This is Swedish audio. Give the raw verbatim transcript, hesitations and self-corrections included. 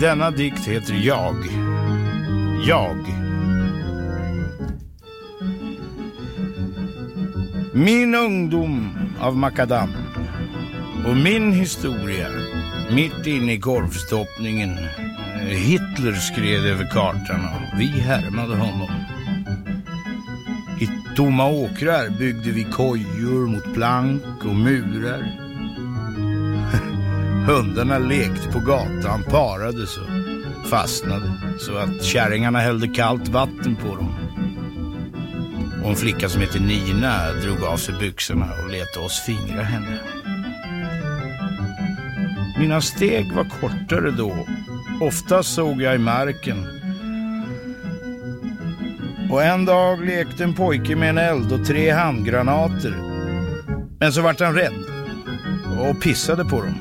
Denna dikt heter Jag. Jag. Min ungdom av makadam och min historia mitt inne i korvstoppningen. Hitler skred över kartan och vi härmade honom. I tomma åkrar byggde vi kojor mot plank och murar. Hundarna lekte på gatan, parades och fastnade så att kärringarna hällde kallt vatten på dem. Och en flicka som heter Nina drog av sig byxorna och lät oss fingra henne. Mina steg var kortare då. Ofta såg jag i marken. Och en dag lekte en pojke med en eld och tre handgranater. Men så vart han rädd och pissade på dem.